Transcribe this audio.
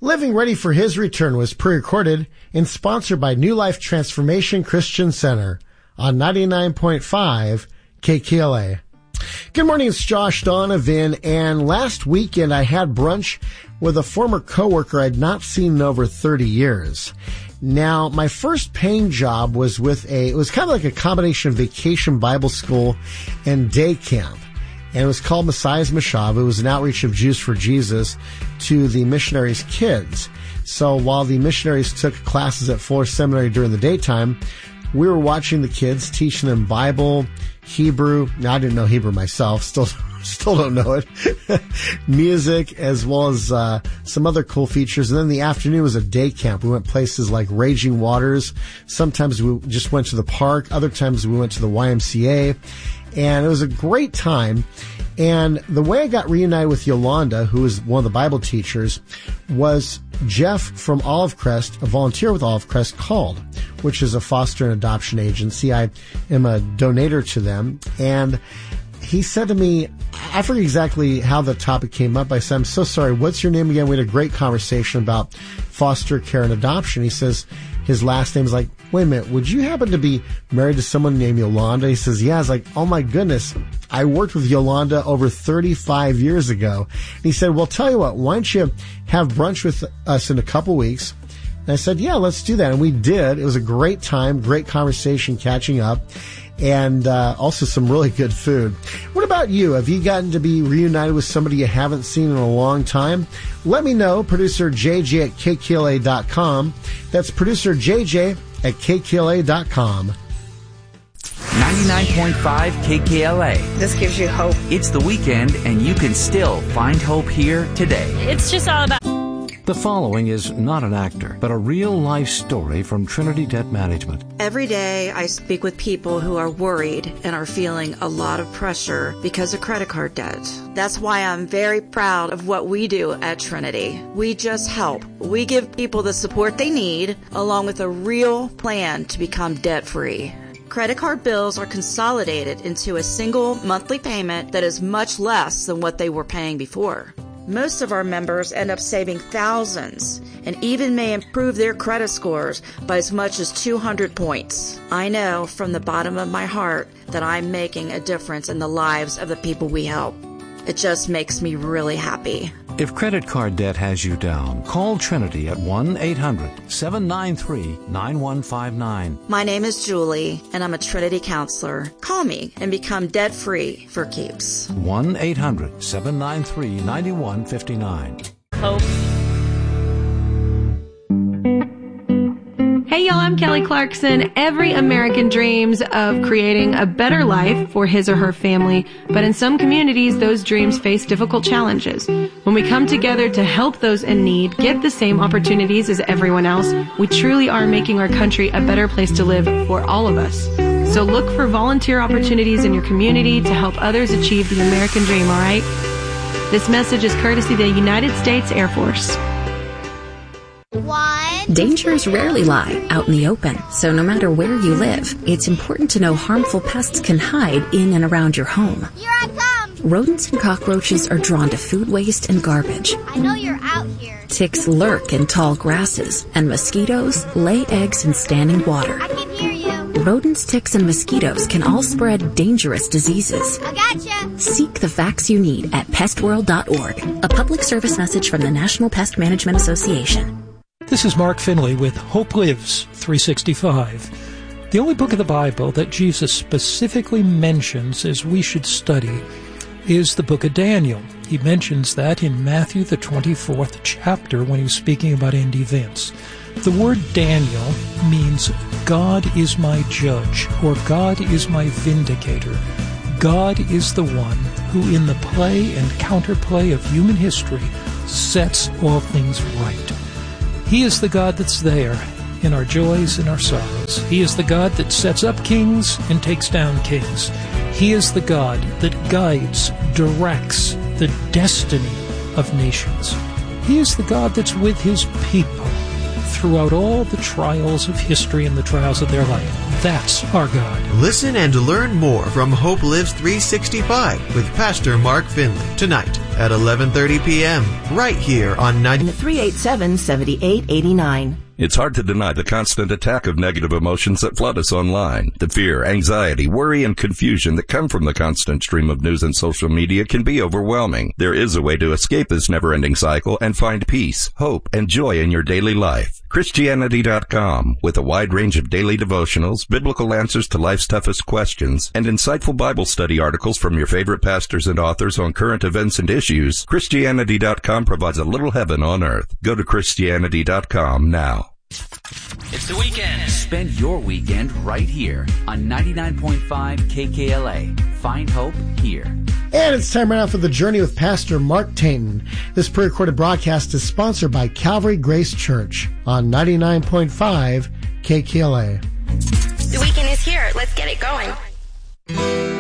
Living Ready for His Return was pre-recorded and sponsored by New Life Transformation Christian Center on 99.5 KKLA. Good morning, it's Josh Donovan, and last weekend I had brunch with a former coworker I'd not seen in over 30 years. Now, my first paying job was it was kind of like a combination of vacation Bible school and day camp. And it was called Messiah's Mashav. It was an outreach of Jews for Jesus to the missionaries' kids. So while the missionaries took classes at Fuller Seminary during the daytime, we were watching the kids, teaching them Bible, Hebrew. Now, I didn't know Hebrew myself. Still don't know it. Music, as well as some other cool features. And then the afternoon was a day camp. We went places like Raging Waters. Sometimes we just went to the park. Other times we went to the YMCA. And it was a great time. And the way I got reunited with Yolanda, who is one of the Bible teachers, was Jeff from Olive Crest, a volunteer with Olive Crest, called, which is a foster and adoption agency. I am a donator to them. And he said to me, I forget exactly how the topic came up. I said, I'm so sorry, what's your name again? We had a great conversation about foster care and adoption. He says his last name is like, wait a minute, would you happen to be married to someone named Yolanda? He says, yeah. I was like, oh my goodness, I worked with Yolanda over 35 years ago. And he said, well, tell you what, why don't you have brunch with us in a couple weeks? And I said, yeah, let's do that. And we did. It was a great time, great conversation, catching up, and also some really good food. What about you? Have you gotten to be reunited with somebody you haven't seen in a long time? Let me know. Producer JJ at KKLA.com. That's producer JJ at KKLA.com. 99.5 KKLA. This gives you hope. It's the weekend, and you can still find hope here today. It's just all about... The following is not an actor, but a real-life story from Trinity Debt Management. Every day I speak with people who are worried and are feeling a lot of pressure because of credit card debt. That's why I'm very proud of what we do at Trinity. We just help. We give people the support they need, along with a real plan to become debt-free. Credit card bills are consolidated into a single monthly payment that is much less than what they were paying before. Most of our members end up saving thousands and even may improve their credit scores by as much as 200 points. I know from the bottom of my heart that I'm making a difference in the lives of the people we help. It just makes me really happy. If credit card debt has you down, call Trinity at 1-800-793-9159. My name is Julie, and I'm a Trinity counselor. Call me and become debt-free for keeps. 1-800-793-9159. Hope. Hey y'all, I'm Kelly Clarkson. Every American dreams of creating a better life for his or her family, but in some communities, those dreams face difficult challenges. When we come together to help those in need get the same opportunities as everyone else, we truly are making our country a better place to live for all of us. So look for volunteer opportunities in your community to help others achieve the American dream, all right? This message is courtesy of the United States Air Force. Dangers rarely lie out in the open, so no matter where you live, it's important to know harmful pests can hide in and around your home. Here I come! Rodents and cockroaches are drawn to food waste and garbage. I know you're out here. Ticks lurk in tall grasses, and mosquitoes lay eggs in standing water. I can hear you. Rodents, ticks, and mosquitoes can all spread dangerous diseases. I gotcha. Seek the facts you need at pestworld.org. A public service message from the National Pest Management Association. This is Mark Finley with Hope Lives 365. The only book of the Bible that Jesus specifically mentions as we should study is the book of Daniel. He mentions that in Matthew, the 24th chapter, when he was speaking about end events. The word Daniel means God is my judge, or God is my vindicator. God is the one who, in the play and counterplay of human history, sets all things right. He is the God that's there in our joys and our sorrows. He is the God that sets up kings and takes down kings. He is the God that guides, directs the destiny of nations. He is the God that's with his people throughout all the trials of history and the trials of their life. That's our God. Listen and learn more from Hope Lives 365 with Pastor Mark Finley tonight at 11:30 p.m. right here on 387-7889. It's hard to deny the constant attack of negative emotions that flood us online. The fear, anxiety, worry, and confusion that come from the constant stream of news and social media can be overwhelming. There is a way to escape this never-ending cycle and find peace, hope, and joy in your daily life. Christianity.com, with a wide range of daily devotionals, biblical answers to life's toughest questions, and insightful Bible study articles from your favorite pastors and authors on current events and issues, Christianity.com provides a little heaven on earth. Go to Christianity.com now. It's the weekend. Spend your weekend right here on 99.5 KKLA. Find hope here. And it's time right now for The Journey with Pastor Mark Tainton. This pre-recorded broadcast is sponsored by Calvary Grace Church on 99.5 KKLA. The weekend is here. Let's get it going.